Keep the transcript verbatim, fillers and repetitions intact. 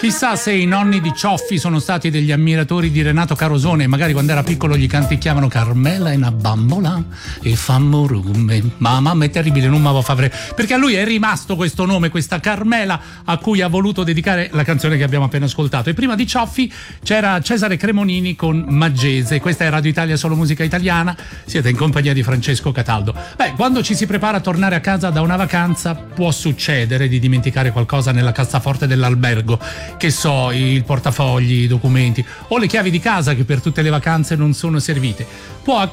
Chissà se i nonni di Cioffi sono stati degli ammiratori di Renato Carosone, magari quando era piccolo gli canticchiavano Carmela è una bambola e fammo rume. Ma mamma è terribile, non mi fa vedere, perché a lui è rimasto questo nome, questa Carmela, a cui ha voluto dedicare la canzone che abbiamo appena ascoltato. E prima di Cioffi c'era Cesare Cremonini con Maggese. Questa è Radio Italia, solo musica italiana. Siete in compagnia di Francesco Cataldo. Beh, quando ci si prepara a tornare a casa da una vacanza può succedere di dimenticare qualcosa nella cassaforte dell'albergo, che so, il portafogli, i documenti o le chiavi di casa che per tutte le vacanze non sono servite. Può